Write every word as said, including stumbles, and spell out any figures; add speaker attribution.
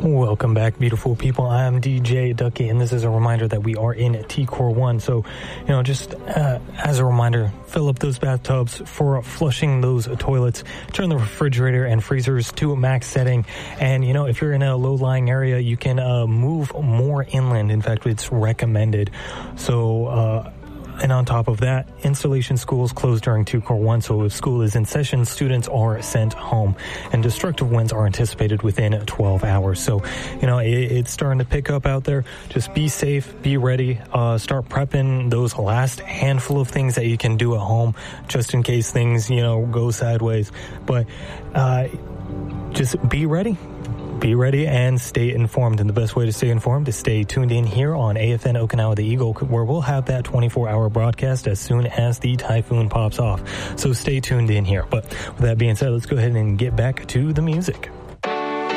Speaker 1: Welcome back, beautiful people. I'm D J Ducky, and this is a reminder that we are in T Core one. So, you know, just uh, as a reminder, fill up those bathtubs for flushing those toilets. Turn the refrigerator and freezers to max setting. And, you know, if you're in a low-lying area, you can uh, move more inland. In fact, it's recommended. So, uh... And on top of that, installation schools close during T Core one, so if school is in session, students are sent home. And destructive winds are anticipated within twelve hours. So, you know, it, it's starting to pick up out there. Just be safe, be ready, uh, start prepping those last handful of things that you can do at home, just in case things, you know, go sideways. But uh, just be ready. Be ready and stay informed. And the best way to stay informed is stay tuned in here on A F N Okinawa The Eagle, where we'll have that twenty-four hour broadcast as soon as the typhoon pops off. So stay tuned in here. But with that being said, let's go ahead and get back to the music.